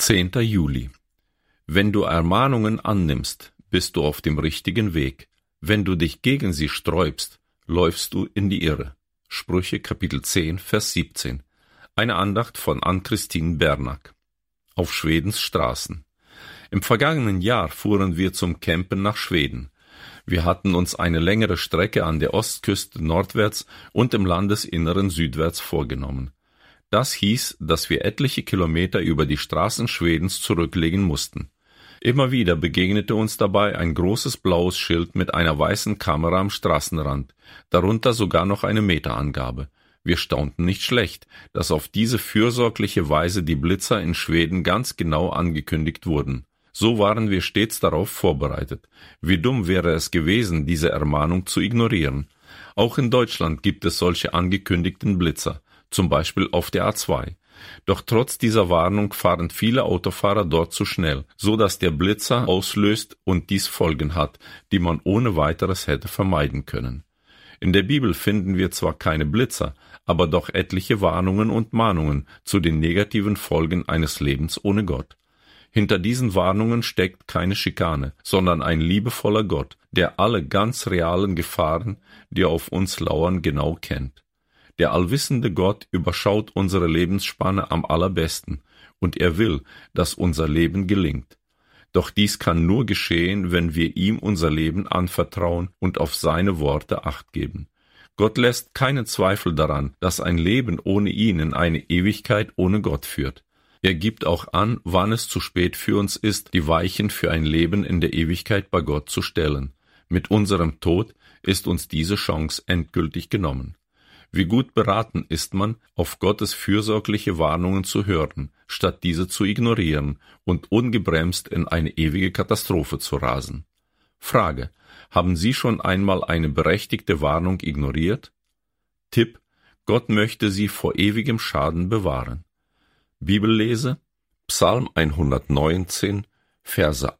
10. Juli. Wenn du Ermahnungen annimmst, bist du auf dem richtigen Weg. Wenn du dich gegen sie sträubst, läufst du in die Irre. Sprüche Kapitel 10, Vers 17. Eine Andacht von Ann-Christine Bernack. Auf Schwedens Straßen. Im vergangenen Jahr fuhren wir zum Campen nach Schweden. Wir hatten uns eine längere Strecke an der Ostküste nordwärts und im Landesinneren südwärts vorgenommen. Das hieß, dass wir etliche Kilometer über die Straßen Schwedens zurücklegen mussten. Immer wieder begegnete uns dabei ein großes blaues Schild mit einer weißen Kamera am Straßenrand, darunter sogar noch eine Meterangabe. Wir staunten nicht schlecht, dass auf diese fürsorgliche Weise die Blitzer in Schweden ganz genau angekündigt wurden. So waren wir stets darauf vorbereitet. Wie dumm wäre es gewesen, diese Ermahnung zu ignorieren. Auch in Deutschland gibt es solche angekündigten Blitzer, zum Beispiel auf der A2. Doch trotz dieser Warnung fahren viele Autofahrer dort zu schnell, so dass der Blitzer auslöst und dies Folgen hat, die man ohne weiteres hätte vermeiden können. In der Bibel finden wir zwar keine Blitzer, aber doch etliche Warnungen und Mahnungen zu den negativen Folgen eines Lebens ohne Gott. Hinter diesen Warnungen steckt keine Schikane, sondern ein liebevoller Gott, der alle ganz realen Gefahren, die auf uns lauern, genau kennt. Der allwissende Gott überschaut unsere Lebensspanne am allerbesten, und er will, dass unser Leben gelingt. Doch dies kann nur geschehen, wenn wir ihm unser Leben anvertrauen und auf seine Worte Acht geben. Gott lässt keinen Zweifel daran, dass ein Leben ohne ihn in eine Ewigkeit ohne Gott führt. Er gibt auch an, wann es zu spät für uns ist, die Weichen für ein Leben in der Ewigkeit bei Gott zu stellen. Mit unserem Tod ist uns diese Chance endgültig genommen. Wie gut beraten ist man, auf Gottes fürsorgliche Warnungen zu hören, statt diese zu ignorieren und ungebremst in eine ewige Katastrophe zu rasen. Frage: Haben Sie schon einmal eine berechtigte Warnung ignoriert? Tipp: Gott möchte Sie vor ewigem Schaden bewahren. Bibellese: Psalm 119, Verse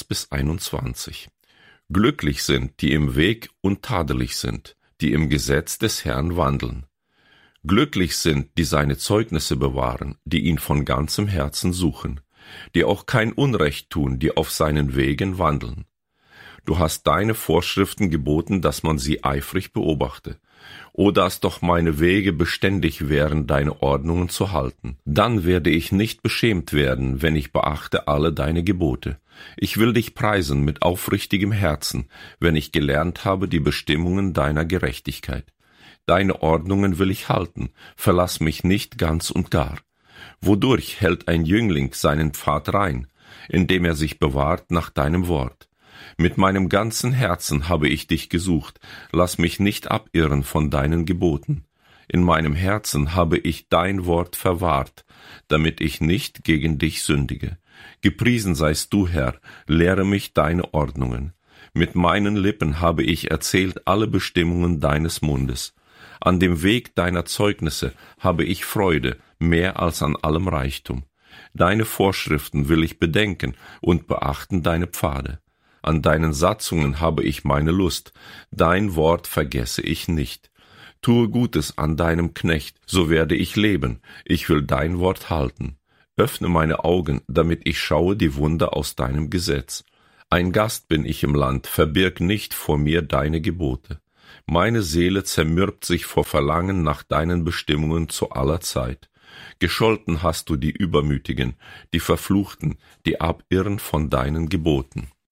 1-21. Glücklich sind, die im Weg untadelig sind, die im Gesetz des Herrn wandeln. Glücklich sind, die seine Zeugnisse bewahren, die ihn von ganzem Herzen suchen, die auch kein Unrecht tun, die auf seinen Wegen wandeln. Du hast deine Vorschriften geboten, dass man sie eifrig beobachte. O, dass doch meine Wege beständig wären, deine Ordnungen zu halten. Dann werde ich nicht beschämt werden, wenn ich beachte alle deine Gebote. Ich will dich preisen mit aufrichtigem Herzen, wenn ich gelernt habe die Bestimmungen deiner Gerechtigkeit. Deine Ordnungen will ich halten, verlass mich nicht ganz und gar. Wodurch hält ein Jüngling seinen Pfad rein? Indem er sich bewahrt nach deinem Wort. Mit meinem ganzen Herzen habe ich dich gesucht, lass mich nicht abirren von deinen Geboten. In meinem Herzen habe ich dein Wort verwahrt, damit ich nicht gegen dich sündige. Gepriesen seist du, Herr, lehre mich deine Ordnungen. Mit meinen Lippen habe ich erzählt alle Bestimmungen deines Mundes. An dem Weg deiner Zeugnisse habe ich Freude, mehr als an allem Reichtum. Deine Vorschriften will ich bedenken und beachten deine Pfade. An deinen Satzungen habe ich meine Lust, dein Wort vergesse ich nicht. Tue Gutes an deinem Knecht, so werde ich leben, ich will dein Wort halten. Öffne meine Augen, damit ich schaue die Wunder aus deinem Gesetz. Ein Gast bin ich im Land, verbirg nicht vor mir deine Gebote. Meine Seele zermürbt sich vor Verlangen nach deinen Bestimmungen zu aller Zeit. Gescholten hast du die Übermütigen, die Verfluchten, die abirren von deinen Geboten.